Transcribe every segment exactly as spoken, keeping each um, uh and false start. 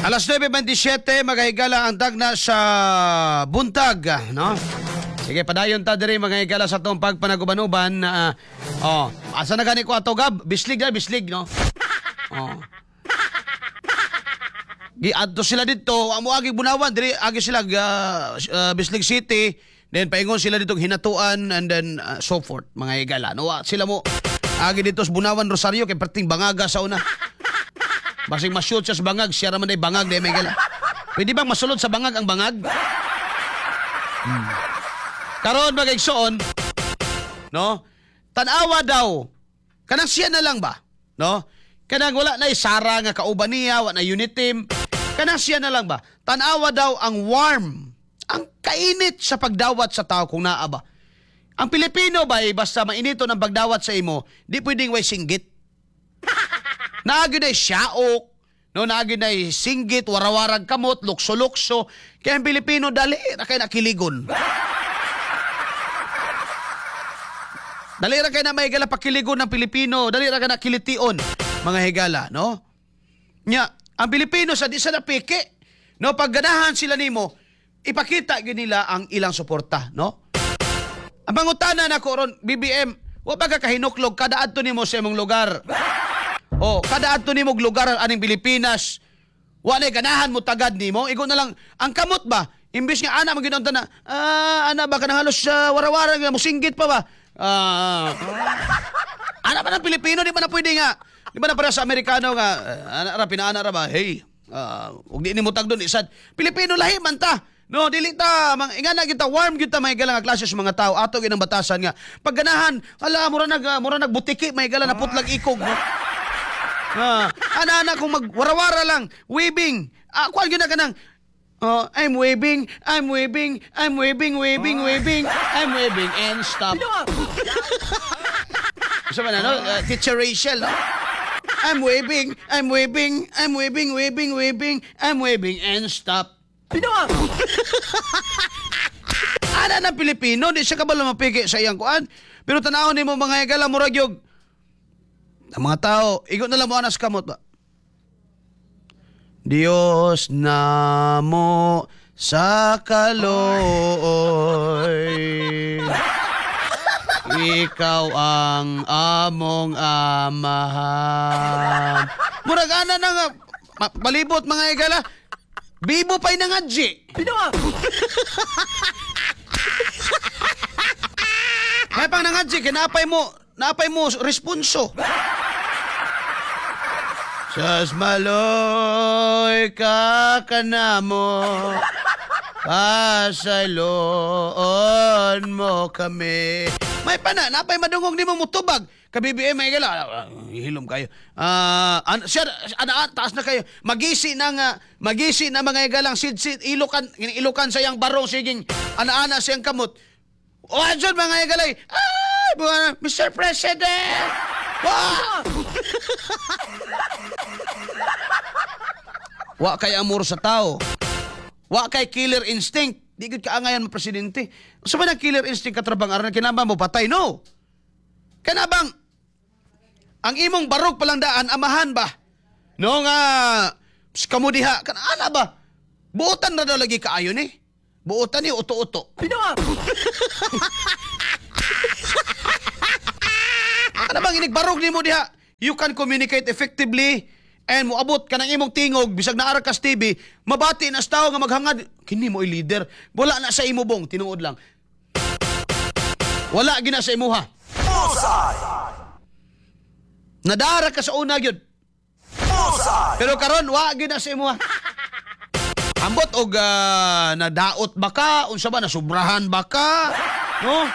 Alas nueve twenty-seven, magahigala ang tagna sa buntag, no? Sige, padayon ta diri magahigala sa tong pagpanaguban-uban na uh, oh, asa na gani ko ato gab? Bislig na, bislig, no? Oh. Gi adto sila dito, amo agi bunawan diri agi sila uh, uh, Bislig City, then paingon sila dito hinatuan and then uh, so forth, mga higala. No, sila mo agi dito sa Bunawan Rosario kay perting bangaga sa una. Basing masyot siya sa bangag, siya naman ay bangag, di Miguel. Pwede bang masulod sa bangag ang bangag? Hmm. Karon magigsoon, no? Tanawa daw, kanang siya na lang ba? No? Kanang wala na isara nga kauban niya, wala na unit team. Kanang siya na lang ba? Tanawa daw ang warm, ang kainit sa pagdawat sa tao kung naa ba. Ang Pilipino ba, eh, basta mainito ng pagdawat sa imo, di pwedeng way singgit. Naagi na siyaok, no, naagi na singgit, warawarag kamot, lukso-lukso. Kaya ang Pilipino, dali na kayo nakiligon. Dali na kayo na may higala pakiligon ng Pilipino. Dali na kayo nakilition, mga higala, no? Nya, ang Pilipino, sa di sa napike, no, pagganahan sila nimo, ipakita yun nila ang ilang suporta, no? Ang pangutanan ako ron, B B M, wa pa ka kahinuklog, kada adto nimo sa imong lugar. Oh, kada adto nimo lugar aning Pilipinas, wala ganahan mo tagad nimo, igo na lang ang kamot ba? Imbis nga ana maginon na, ah, ana ba kanang halos uh, warawara nga mo singgit pa ba? Ah, ana ba ng Pilipino di ba na pwede nga? Di ba na para sa Amerikano nga, uh, ana ra pinaana ra ba? Hey, uh, ug di nimo tagdon isad. Pilipino lahi man ta. No, dili ta mang ingana kita warm gyud ta may gala nga klase sa mga tao ato ginang batasan nga. Pag ganahan, ala mura nag uh, mura nagbutiki may gala na putlag ikog, no? Ah, ana-ana kung magwarawara lang, waving. Ah, kuan gyud na kanang oh, I'm waving, I'm waving, I'm waving, waving, waving, I'm waving and stop. Sa man ano, uh, Teacher Rachel, no? I'm waving, I'm waving, I'm waving, waving, waving, I'm waving and stop. Pinoa. Ana na Pilipino, di siya kabalo mapiki sa iyang kuan. Pero tanawon nimo mga higala murag yung ang mga tao, igot na lang mo anas kamot ba? Diyos na mo sa kaloy, ikaw ang among amahan. Murag ana na nga, palibot mga igala, bibo pa'y nangadji. Pinawa! May pang nangadji, kinapay mo, napay mo responso. Sas maloy ka kanamo, pasayloon mo kami. May pana, napay madungog ni mo mutubag. Ka-B B M, may gala. Hilom kayo. Ah, uh, an, siya, ana, taas na kayo. Magisi na nga, magisi na mga igalang sid-sid, ilukan, ilukan sa yang barong, siging, ana-ana siyang kamot. O, adyon mga igalay. Ah, buwan, Mister President! Wah! Wa kay amor sa tao. Wa kay killer instinct. Di gud kaangayan mo presidente. Sa man ang killer instinct katrabang aron kinabang mo patay, no? Kanabang ang imong barog palang daan amahan ba? No nga kamudiha kan ana ba? Buotan na daw lagi kaayo ni. Buotan ni uto-uto. Pinawa. Ano bang inigbarog nimo diha? You can communicate effectively and moabot ka ng imong tingog bisag naara ka sa T V, mabati na sa tao nga maghangad. Kini mo i leader. Wala na sa imo bong, tinuod lang. Wala gina sa imuha. Nadara ka sa una gyud. Pero karon wa gina sa imuha. Ambot og uh, nadaot ba ka? Unsa ba nasubrahan ba ka? No?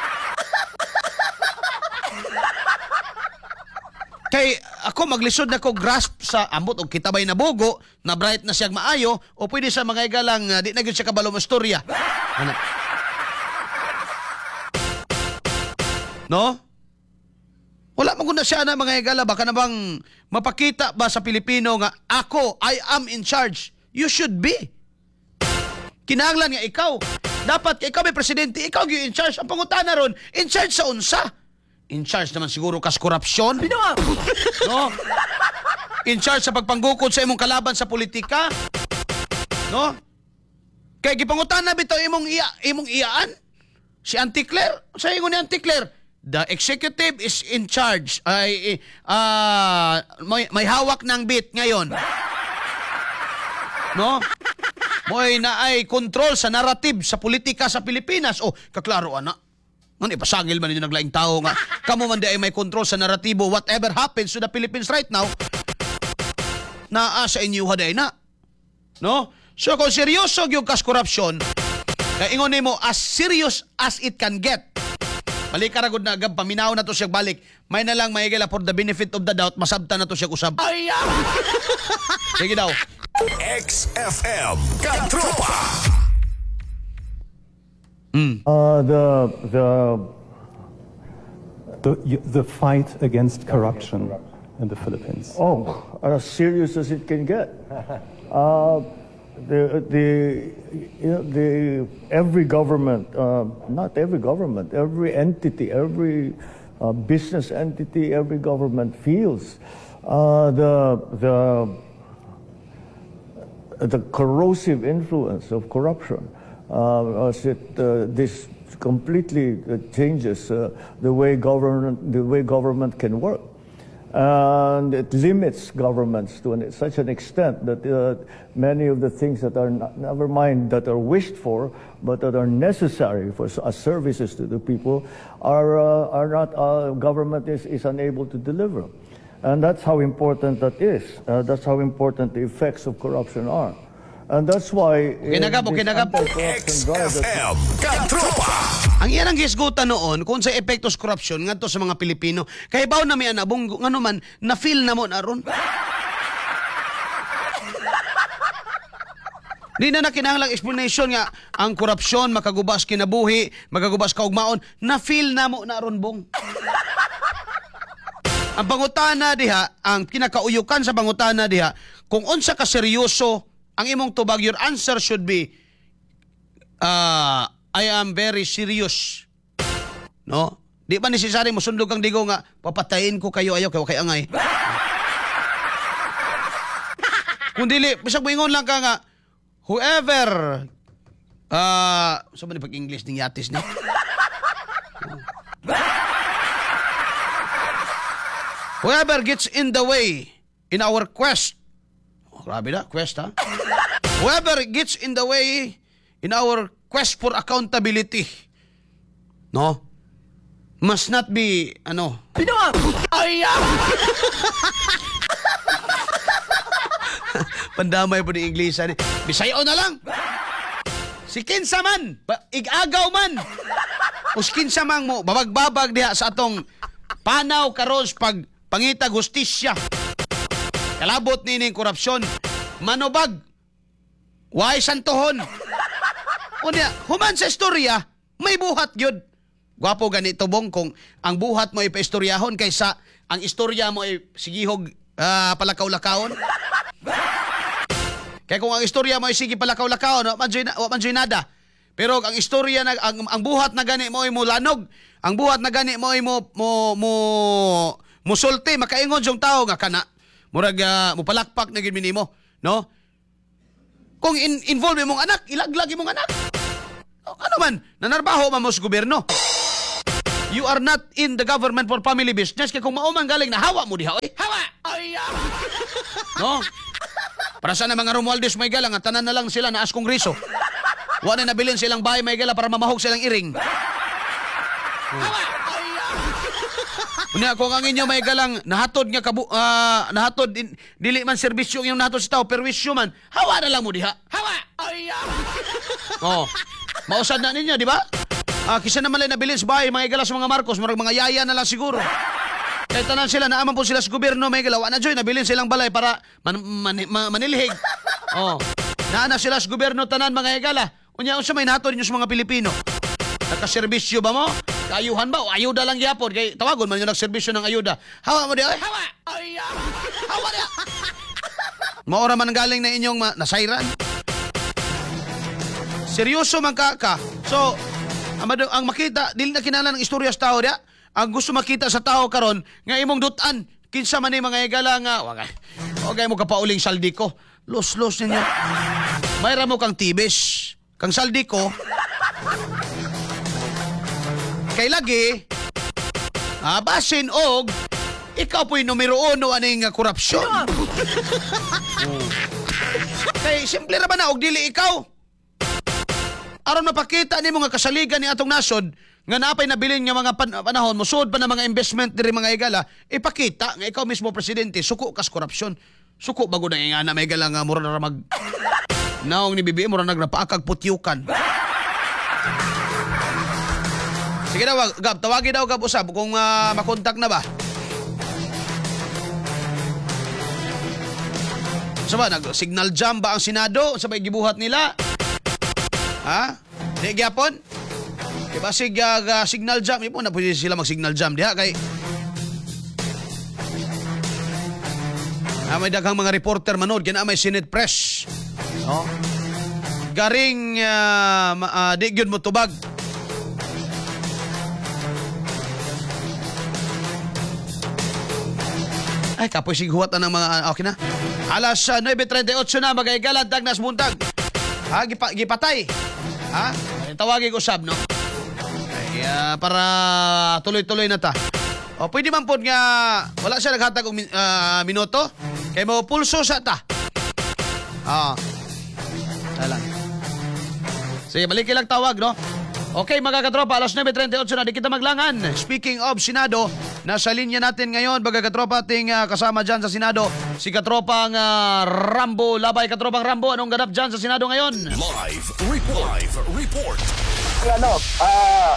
Kay ako maglisod na ko grasp sa ambot og kitabay na bugo na bright na siyang maayo o pwede sa mga igalang uh, di na gyud siya kabalo mo istorya. Ano? No? Wala man gud na siya na mga igala baka na bang mapakita ba sa Pilipino nga ako I am in charge. You should be. Kinahanglan nga ikaw. Dapat ikaw may presidente, ikaw gyud in charge. Ang pangutana ron, in charge sa unsa? In charge naman siguro kas korupsyon. Binawa! No? in charge sa pagpanggukod sa imong kalaban sa politika. No? Kay gipangutan na bitaw imong iya, imong iyaan. Si Auntie Claire, sa ingon ni Auntie Claire, the executive is in charge. Ay uh, may, may hawak ng bit ngayon. No? Mo'y na ay control sa narrative sa politika sa Pilipinas. Oh, kaklaro ana. Ngan ipasangil man ninyo naglaing tao nga kamo man di ay may control sa naratibo whatever happens to the Philippines right now. Naa sa inyo haday na. No? So kung seryoso gyud kas korupsyon, kay ingon nimo as serious as it can get. Balik ka ragod na agad, paminaw na to siya balik. May na lang may gila for the benefit of the doubt, masabta na to siya usab. Ay, sige daw. X F M Katropa. Mm. Uh, the the the the fight against corruption in the Philippines. Oh, as serious as it can get. Uh, the the you know, the every government, uh, not every government, every entity, every uh, business entity, every government feels uh, the the. the corrosive influence of corruption, uh, as it uh, this completely uh, changes uh, the way government the way government can work, and it limits governments to an, such an extent that uh, many of the things that are not, never mind that are wished for, but that are necessary for as services to the people, are uh, are not uh, government is, is unable to deliver. And that's how important that is. Uh, that's how important the effects of corruption are. And that's why... Kinagap o kinagap. X F M Katropa. Ang iyan ang gisgutan noon kung sa epektos korupsyon ngadto sa mga Pilipino. Kay baw na may anabong ngano man na-feel na mo na ron. Di na nakinahanglang explanation nga ang korupsyon makagubas kinabuhi, makagubas kaugmaon, na-feel na mo na ron bong. Ang pangutana diha, ang kinakauyukan sa pangutana diha, kung unsa ka seryoso ang imong tubag, your answer should be, uh, I am very serious. No? Di ba necessary mo sundog kang digo nga, papatayin ko kayo, ayaw kayo kay angay. Kung dili, bisag mo ingon lang ka nga, whoever, uh, saan ba ni pag-English ng yatis ni? Whoever gets in the way in our quest, oh, grabe na, quest ha? Whoever gets in the way in our quest for accountability, no? Must not be, ano? Ay, pandamay po ni English. Bisayo na lang. Si kinsa man, igagaw man. O si kinsa man mo, babag-babag diha sa atong panaw karos pag pangitag hustisya. Kalabot nining korupsyon. Manubag. Way santohon. Unya, human sa istorya, may buhat yun. Gwapo ganito bong kung ang buhat mo ay paistoryahon kaysa ang istorya mo ay sigihog uh, palakaw-lakaon. Kaya kung ang istorya mo ay sige palakaw-lakaon, wa man joy nada. Pero ang istorya na ang, ang buhat na gani mo ay mo lanog, ang buhat na gani mo ay mo mo mo musulti, makaingon yung tao nga kana. Murag uh, mupalakpak na gid minimo, no? Kung in, involve mong anak, ilaglag mong anak. O, ano man, nanarbaho man mo sa gobyerno. You are not in the government for family business. Kaya kung maumang galing na hawa mo diha, oy. Hawa! Ay, no? Para sana mga Romualdez may gala nga tanan na lang sila na as kongreso. Wa na nabilin silang bahay may gala para mamahog silang iring. Hawa! Unya kung ang inyo may galang nahatod nga kabu uh, nahatod in, dili man serbisyo yung nahatod sa tao perwisyo man, hawa na lang mo diha. Hawa. Ay. Oh. Mausad na ninyo, di ba? Ah, kisa naman lang nabilin sa bahay mga igala sa mga Marcos, marag mga yaya na lang siguro. Kaya tanan sila naaman po sila sa gobyerno may galawa na joy nabilin silang balay para man, man, man, manilhig. Oh. Naana sila sa gobyerno tanan mga igala. Unya unsa may nahatod ninyo sa mga Pilipino? Nakaserbisyo ba mo? Kaayuhan ba? O ayuda lang yapon. Kay tawagon man yung nagserbisyo ng ayuda. Hawa mo di. Ay, hawa! Ay, hawa di. Maora man galing na inyong ma- nasayran. Seryoso man ka ka. So, ang, ang makita, dili na kinala ng istorya sa tao dia. Ang gusto makita sa tao karon nga imong dutan. Kinsa man ni mga igala nga. Wag, Okay mo kapauling saldi ko. Los-los ninyo. Mayra mo kang tibis. Kang saldi ko. Kay lagi, ah, basin og, ikaw po'y numero uno aning uh, korupsyon. Kay simple ra ba na og dili ikaw? Aron mapakita nimo nga kasaligan ni atong nasod nga napay nabilin nga mga pan- panahon musud pa na mga investment diri mga higala, ipakita nga ikaw mismo presidente suko kas korupsyon. Suko bago na nga na may higala nga mura na mag naong ni B B M mura nagnapaakag putyukan. Sige daw, Gab, tawagin daw Gab usab kung uh, makontak na ba. Saba, nag-signal jam ba ang Senado? Sabay gibuhat nila? Ha? Di gyapon? Diba sig uh, signal jam? Ipo na pwede sila mag-signal jam diha kay ah, may daghang mga reporter manood kaya may Senate Press. Oh. Garing uh, uh, di gyud mo tubag. Ay, kapoy sighuat na ng mga, okay na. Alas uh, nine thirty-eight na, magaigalan, tagnas buntag. Ha, gipa, gipatay. Ha? Tawagin ko sab, no? Ay, uh, para tuloy-tuloy na ta. O, pwede man po nga, wala siya naghatag ng uh, minuto. Kaya mo pulso sa ta. Ah. Salang. Sige, balik lang tawag, no? Okay, mga katropa, alas nine thirty-eight na, di kita maglangan. Speaking of Senado, nasa linya natin ngayon, mga katropa, ating uh, kasama dyan sa Senado, si katropang uh, Rambo. Labay, katropang Rambo, anong ganap dyan sa Senado ngayon? Live report. Live report. Ano, ah,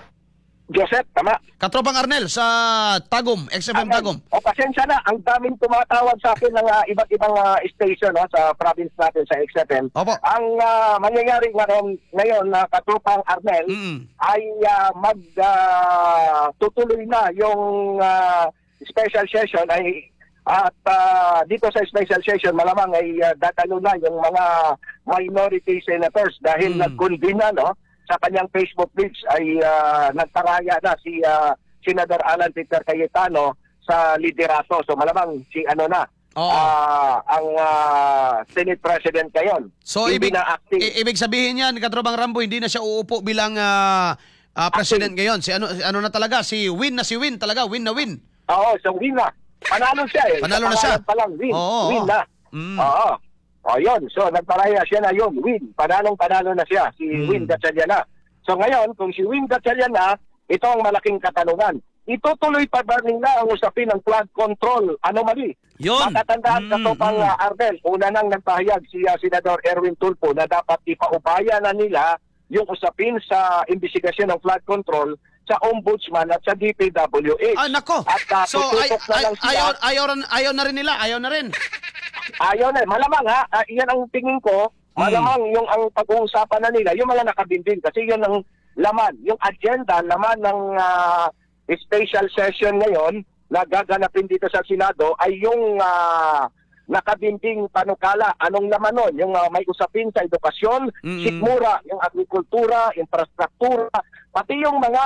Joseph, tama? Katropang Arnel sa Tagum, X F M Tagum. O, pasensya na, ang daming tumatawag sa akin ng ah, iba't ibang ah, station no, sa province natin sa X F M. Opo. Ang ah, mangyayari ngayon, ngayon na katropang Arnel Mm. ay ah, mag ah, tutuloy na yung ah, special session ay at ah, dito sa special session malamang ay ah, dadalo na yung mga minority senators dahil Mm. nag-convene na no sa kanyang Facebook page ay uh, nagtaraya na si uh, Senador Alan Peter Cayetano sa liderato. So malamang si ano na, Oo. ah, ang ah, Senate President ngayon. So, Hindi ibig, na acting. i- ibig sabihin yan, katropang Rambo, hindi na siya uupo bilang uh, uh, president ngayon. Si ano, ano na talaga, si Win na si Win talaga, win na win. Oo, so win na. Panalo siya eh. Panalo Sa na siya. pangalan pa lang, win. Oo, win oo. na. Mm. Oo. O yun, so nagparaya siya na yun, win. Panalong panalo na siya, si Mm. Win Gatchaliana. So ngayon, kung si Win Gatchaliana, ito ang malaking katanungan. Itutuloy pa ba nila ang usapin ng flood control anomaly? Yun. Matatandaan Mm, sa to pang mm. uh, Ardel, una nang nagpahayag si uh, Senador Erwin Tulfo na dapat ipaubaya na nila yung usapin sa investigasyon ng flood control sa Ombudsman at sa D P W H. Ah, nako. At uh, So, ay, tututok na ay, lang sila. ayaw, ayaw, rin- ayaw na rin nila, ayaw na rin. Ayaw na. Malamang ha, ah, yan ang tingin ko, malamang yung ang pag-uusapan na nila, yung mga nakabindin. Kasi yun ang laman, yung agenda, laman ng ah, special session ngayon na gaganapin dito sa Senado ay yung ah, nakabinding panukala. Anong laman nun? Yung ah, may usapin sa edukasyon, Mm. sikmura, yung agrikultura, infrastruktura, pati yung mga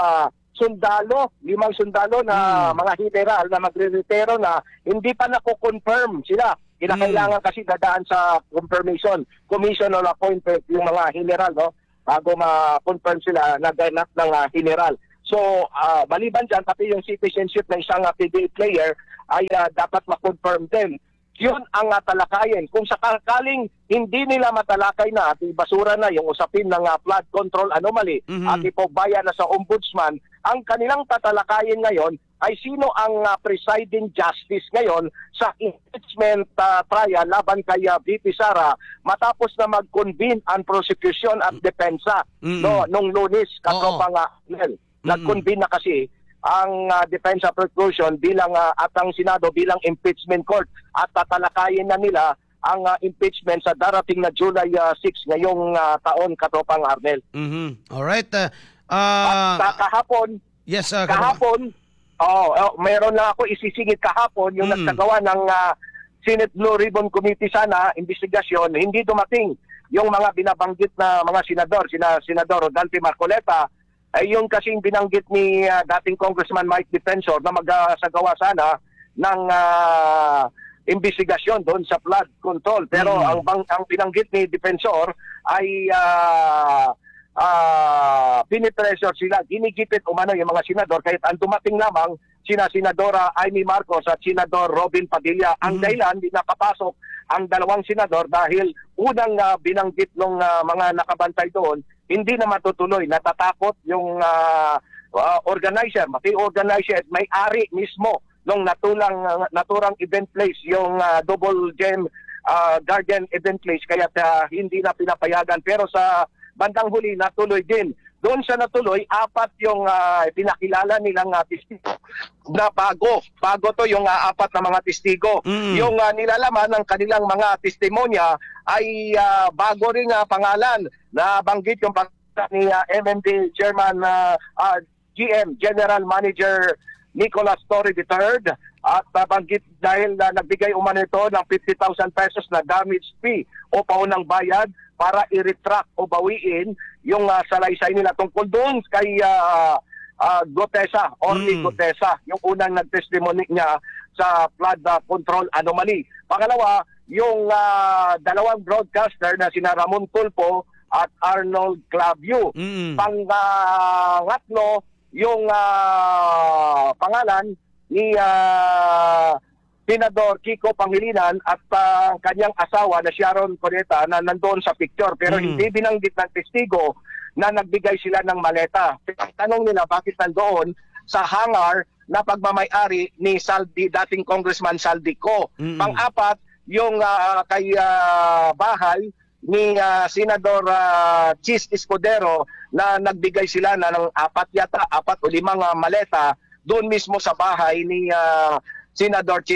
sundalo, limang sundalo na Mm. mga general na magre-retiro na hindi pa nako-confirm sila. Kinakailangan kasi dadaan sa confirmation, commission on appointment yung mga general, no? Bago ma-confirm sila na ganap ng uh, general. So, ah, maliban dyan, pati yung citizenship ng isang uh, P D A player ay ah, dapat ma-confirm din. Yun ang uh, talakayin. Kung sakakaling hindi nila matalakay na at ibasura na yung usapin ng uh, flood control anomaly Mhm. at ipobaya na sa ombudsman, ang kanilang tatalakayin ngayon ay sino ang uh, presiding justice ngayon sa impeachment uh, trial laban kay uh, V P Sara matapos na mag-convene ang prosecution at depensa Mm-mm. no nung Lunes Oo. katropang uh, nag-convene na kasi ang uh, defense of preclusion bilang uh, at ang Senado bilang impeachment court at tatalakayin na nila ang uh, impeachment sa darating na July uh, six ngayong uh, taon katropang Arnel. Mhm. All right. Uh, At uh, uh, kahapon, yes, uh, katropang- kahapon, oh, oh, mayroon na ako isisingit kahapon yung Mm. nagsagawa ng uh, Senate Blue Ribbon Committee sana investigasyon, hindi dumating yung mga binabanggit na mga senador, sina Senador Rodante Marcoleta, ay yung kasing binanggit ni uh, dating Congressman Mike Defensor na magsagawa sana ng uh, investigasyon doon sa flood control. Pero Mm. ang bang, ang binanggit ni Defensor ay ah ah pinipressure sila, ginigipit umano yung mga senador kahit ang dumating lamang sina Senadora Amy Marcos at Senador Robin Padilla. Ang Mm. dahilan, hindi nakapasok ang dalawang senador dahil unang ah, binanggit ng mga nakabantay doon, hindi na matutuloy. Natatakot yung ah, ah, organizer, pati organizer at may-ari mismo nung natulang naturang event place, yung ah, Double Gem ah, Garden Event Place, kaya ah, hindi na pinapayagan. Pero sa bandang huli, natuloy din. Doon sa natuloy, apat yung ah, pinakilala nilang uh, testigo na bago. Bago to yung ah, apat na mga testigo. Mm. Yung ah, nilalaman ng kanilang mga testimonya ay ah, bago rin ah, pangalan na banggit yung pangalan ni ah, M M D Chairman ah, ah, G M, General Manager Nicolas Torre the third, at nabanggit dahil na nagbigay umano ito ng fifty thousand pesos na damage fee o paunang bayad para i-retract o bawiin yung uh, salaysay nila tungkol doon kay uh, uh, Gutesa, Orly Mm. Gutesa, yung unang nag-testimony niya sa flood uh, control anomaly. Pangalawa, yung uh, dalawang broadcaster na sina Ramon Tulfo at Arnold Clavio. Mm. Pangatlo, yung ah, pangalan ni ah, Senador Kiko Pangilinan at ah, kanyang asawa na Sharon Cuneta na nandoon sa picture. Pero Mm. hindi binanggit ng testigo na nagbigay sila ng maleta. Tanong nila bakit nandoon sa hangar na pagmamay-ari ni Saldi, dating Congressman Saldico. Mm. Pang-apat, yung ah, kay ah, bahay ni ah, Senador ah, Chis Escudero na nagbigay sila na ng apat yata, apat o limang ah, maleta doon mismo sa bahay ni ah, Senador Chis